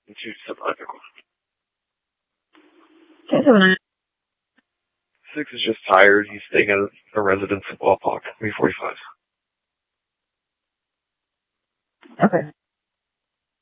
Subtypical. 1079. 6 is just tired. He's staying at a residence in Wapak, 345. Okay.